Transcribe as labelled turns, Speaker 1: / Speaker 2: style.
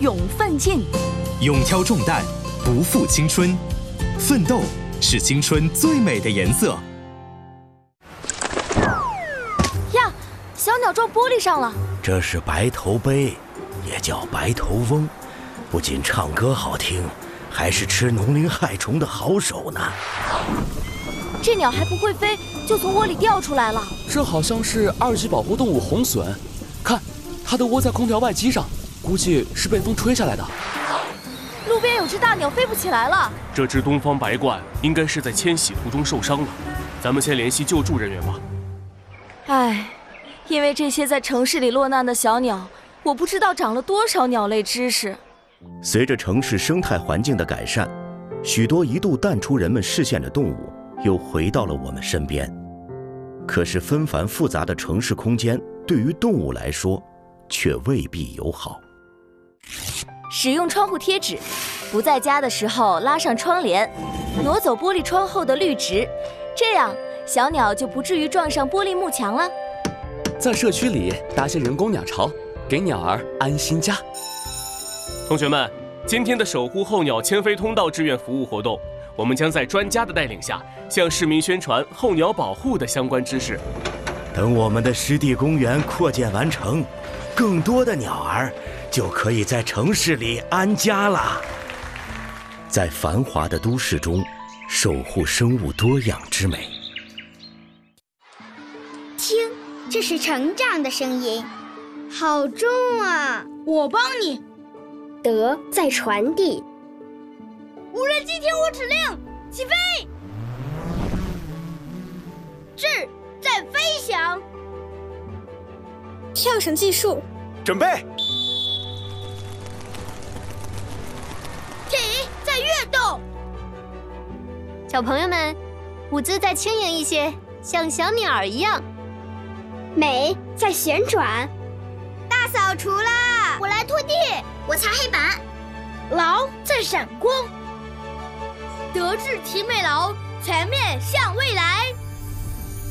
Speaker 1: 勇奋进，
Speaker 2: 勇挑重担，不负青春。奋斗是青春最美的颜色。
Speaker 1: 呀，小鸟撞玻璃上了。
Speaker 3: 这是白头鹎，也叫白头翁，不仅唱歌好听，还是吃农林害虫的好手呢。
Speaker 1: 这鸟还不会飞，就从窝里掉出来了。
Speaker 4: 这好像是2级保护动物红隼，看，它的窝在空调外机上，估计是被风吹下来的。
Speaker 1: 路边有只大鸟飞不起来了。
Speaker 5: 这只东方白鹳应该是在迁徙途中受伤了，咱们先联系救助人员吧。
Speaker 1: 唉，因为这些在城市里落难的小鸟，我不知道长了多少鸟类知识。
Speaker 3: 随着城市生态环境的改善，许多一度淡出人们视线的动物又回到了我们身边。可是纷繁复杂的城市空间对于动物来说却未必友好。
Speaker 1: 使用窗户贴纸，不在家的时候拉上窗帘，挪走玻璃窗后的绿植，这样小鸟就不至于撞上玻璃幕墙了。
Speaker 4: 在社区里搭些人工鸟巢，给鸟儿安心家。
Speaker 5: 同学们，今天的守护候鸟迁飞通道志愿服务活动，我们将在专家的带领下，向市民宣传候鸟保护的相关知识。
Speaker 3: 等我们的湿地公园扩建完成，更多的鸟儿就可以在城市里安家了。在繁华的都市中，守护生物多样之美。
Speaker 6: 听，这是成长的声音，好重啊！
Speaker 7: 我帮你。
Speaker 6: 德在传递。
Speaker 7: 无人机听我指令，起飞！智在飞翔。
Speaker 6: 跳绳技术，
Speaker 3: 准备。
Speaker 7: 体在跃动。
Speaker 8: 小朋友们，舞姿再轻盈一些，像小鸟儿一样。
Speaker 6: 美在旋转。
Speaker 7: 大扫除啦！
Speaker 6: 我来拖地，我擦黑板。
Speaker 7: 劳在闪光。德智体美劳，全面向未来。